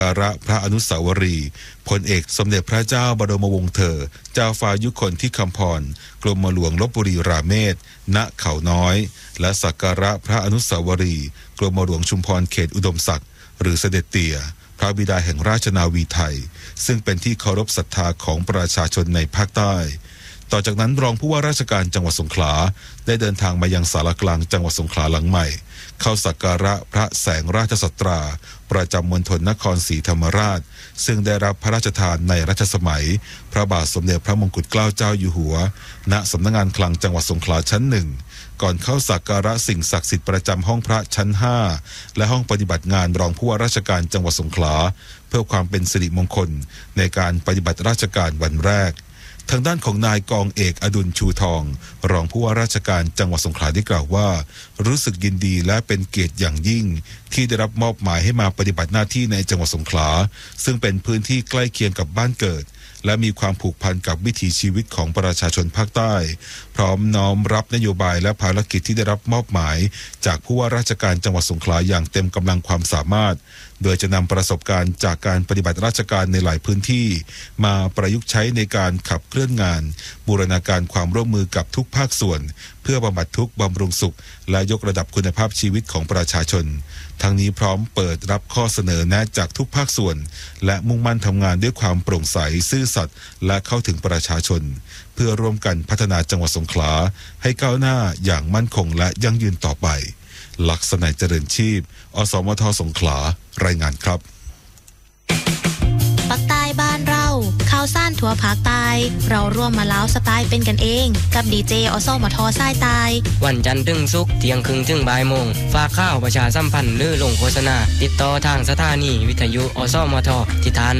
การะพระอนุสาวรีย์พลเอกสมเด็จพระเจ้าบรมวงศ์เธอเจ้าฟ้ายุคนที่คำพรกรมหลวงลพบุรีราเมศณเขาน้อยและสักการะพระอนุสาวรีย์กรมหลวงชุมพรเขตอุดมศักดิ์หรือเสด็จเตี่ยพระบิดาแห่งราชนาวีไทยซึ่งเป็นที่เคารพศรัทธาของประชาชนในภาคใต้ต่อจากนั้นรองผู้ว่าราชการจังหวัดสงขลาได้เดินทางมายังศาลากลางจังหวัดสงขลาหลังใหม่เข้าสักการะพระแสงราชสัตราประจำมณฑลนครศรีธรรมราชซึ่งได้รับพระราชทานในรัชสมัยพระบาทสมเด็จพระมงกุฎเกล้าเจ้าอยู่หัวณสำนักงานคลังจังหวัดสงขลาชั้นหนึ่งก่อนเข้าสักการะสิ่งศักดิ์สิทธิ์ประจำห้องพระชั้น5และห้องปฏิบัติงานรองผู้ว่าราชการจังหวัดสงขลาเพื่อความเป็นสิริมงคลในการปฏิบัติราชการวันแรกทางด้านของนายกองเอกอดุลชูทองรองผู้ว่าราชการจังหวัดสงขลาได้กล่าวว่ารู้สึกยินดีและเป็นเกียรติอย่างยิ่งที่ได้รับมอบหมายให้มาปฏิบัติหน้าที่ในจังหวัดสงขลาซึ่งเป็นพื้นที่ใกล้เคียงกับบ้านเกิดและมีความผูกพันกับวิถีชีวิตของประชาชนภาคใต้พร้อมน้อมรับนโยบายและภารกิจที่ได้รับมอบหมายจากผู้ว่าราชการจังหวัดสงขลาอย่างเต็มกำลังความสามารถโดยจะนำประสบการณ์จากการปฏิบัติราชการในหลายพื้นที่มาประยุกต์ใช้ในการขับเคลื่อนงานบูรณาการความร่วมมือกับทุกภาคส่วนเพื่อบำบัดทุกข์บำรุงสุขและยกระดับคุณภาพชีวิตของประชาชนทั้งนี้พร้อมเปิดรับข้อเสนอแนะจากทุกภาคส่วนและมุ่งมั่นทำงานด้วยความโปร่งใสซื่อสัตย์และเข้าถึงประชาชนเพื่อร่วมกันพัฒนาจังหวัดสงขลาให้ก้าวหน้าอย่างมั่นคงและยั่งยืนต่อไปลักษณะเจริญชีพอสมทสงขลารายงานครับปักใต้บ้านเราข่าวซ่านทั่วภาคใต้เราร่วมมาเล้าสไตล์เป็นกันเองกับดีเจอสมทสายใต้วันจันทร์ถึงศุกร์เที่ยงครึ่งถึงบ่ายโมงฝากข่าวประชาสัมพันธ์หรือลงโฆษณาติดต่อทางสถานีวิทยุอสมทที่ฐาน